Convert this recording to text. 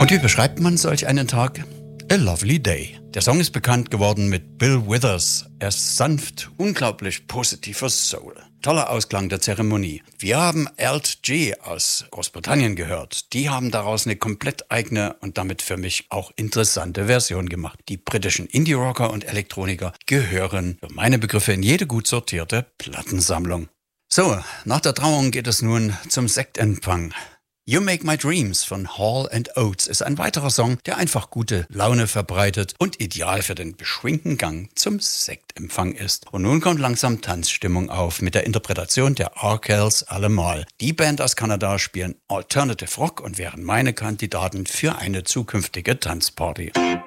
Und wie beschreibt man solch einen Tag? A Lovely Day. Der Song ist bekannt geworden mit Bill Withers. Er ist sanft, unglaublich positiver Soul. Toller Ausklang der Zeremonie. Wir haben Alt G aus Großbritannien gehört. Die haben daraus eine komplett eigene und damit für mich auch interessante Version gemacht. Die britischen Indie-Rocker und Elektroniker gehören für meine Begriffe in jede gut sortierte Plattensammlung. So, nach der Trauung geht es nun zum Sektempfang. You Make My Dreams von Hall & Oates ist ein weiterer Song, der einfach gute Laune verbreitet und ideal für den beschwingten Gang zum Sektempfang ist. Und nun kommt langsam Tanzstimmung auf mit der Interpretation der Arkells allemal. Die Band aus Kanada spielen Alternative Rock und wären meine Kandidaten für eine zukünftige Tanzparty.